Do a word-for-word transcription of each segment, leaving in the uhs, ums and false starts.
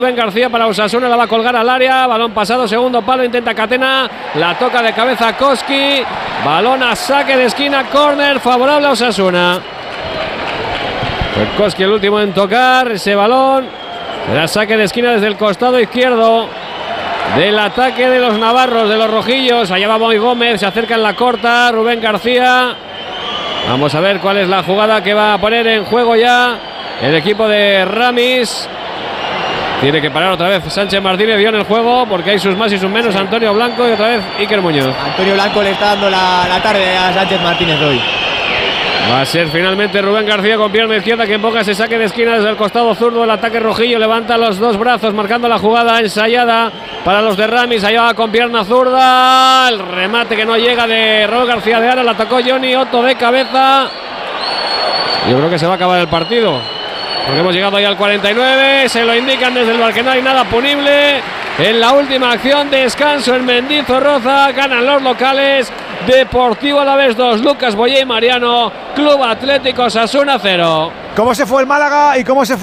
Rubén García para Osasuna, la va a colgar al área, balón pasado, segundo palo, intenta Catena, la toca de cabeza Koski, balón a saque de esquina, córner favorable a Osasuna. Pues Koski el último en tocar ese balón, será saque de esquina desde el costado izquierdo del ataque de los navarros, de los rojillos. Allá va Moy Gómez, se acerca en la corta, Rubén García. Vamos a ver cuál es la jugada que va a poner en juego ya el equipo de Ramis. Tiene que parar otra vez Sánchez Martínez, dio en el juego porque hay sus más y sus menos. Antonio Blanco y otra vez Iker Muñoz. Antonio Blanco le está dando la, la tarde a Sánchez Martínez hoy. Va a ser finalmente Rubén García con pierna izquierda que empuja ese saque de esquina desde el costado zurdo. El ataque rojillo levanta los dos brazos marcando la jugada ensayada para los de Ramis. Allá va con pierna zurda. El remate que no llega de Rubén García de Ara. La atacó Johnny Otto de cabeza. Yo creo que se va a acabar el partido, porque hemos llegado ya al cuarenta y nueve, se lo indican desde el bar que no hay nada punible. En la última acción, descanso en Mendizorroza, ganan los locales. Deportivo Alavés dos, Lucas Boyé y Mariano, Club Atlético Osasuna cero. ¿Cómo se fue el Málaga y cómo se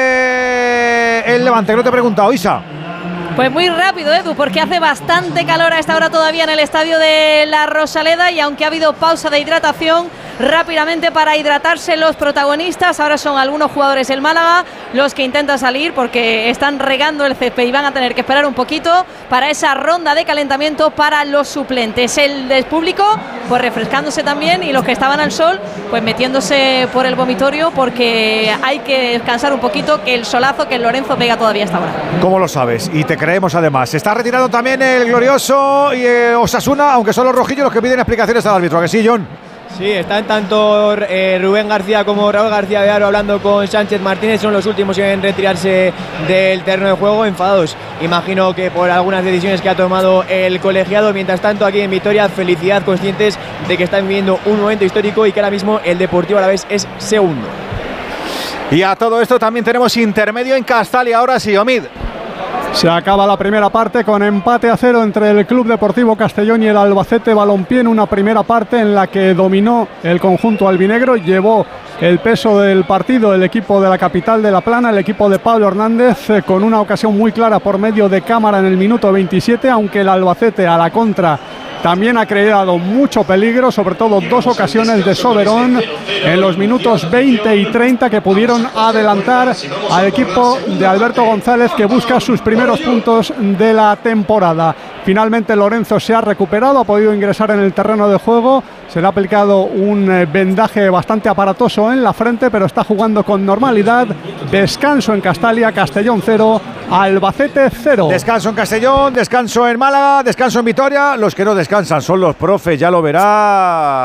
fue el Levante? No te he preguntado, Isa. Pues muy rápido, Edu, porque hace bastante calor a esta hora todavía en el estadio de La Rosaleda, y aunque ha habido pausa de hidratación, rápidamente para hidratarse los protagonistas. Ahora son algunos jugadores del Málaga los que intentan salir porque están regando el césped y van a tener que esperar un poquito para esa ronda de calentamiento para los suplentes. El del público pues refrescándose también, y los que estaban al sol pues metiéndose por el vomitorio porque hay que descansar un poquito, que el solazo que el Lorenzo pega todavía hasta ahora. ¿Cómo lo sabes? Y te creemos además. Se está retirando también el glorioso y, eh, Osasuna, aunque son los rojillos los que piden explicaciones al árbitro. ¿A que sí, John? Sí, están tanto eh, Rubén García como Raúl García de Aro hablando con Sánchez Martínez. Son los últimos en retirarse del terreno de juego, enfadados, imagino que por algunas decisiones que ha tomado el colegiado. Mientras tanto, aquí en Vitoria, felicidad, conscientes de que están viviendo un momento histórico y que ahora mismo el Deportivo Alavés es segundo. Y a todo esto también tenemos intermedio en Castalia. Ahora sí, Omid. Se acaba la primera parte con empate a cero entre el Club Deportivo Castellón y el Albacete Balompié, en una primera parte en la que dominó el conjunto albinegro. Llevó el peso del partido el equipo de la capital de La Plana, el equipo de Pablo Hernández, eh, con una ocasión muy clara por medio de cámara en el minuto veintisiete, aunque el Albacete a la contra también ha creado mucho peligro, sobre todo dos ocasiones de Soberón en los minutos veinte y treinta que pudieron adelantar al equipo de Alberto González, que busca sus primeros puntos de la temporada. Finalmente Lorenzo se ha recuperado, ha podido ingresar en el terreno de juego, se le ha aplicado un vendaje bastante aparatoso en la frente, pero está jugando con normalidad. Descanso en Castalia, Castellón cero, Albacete cero. Descanso en Castellón, descanso en Málaga, descanso en Vitoria. Los que no descansan son los profes, ya lo verás.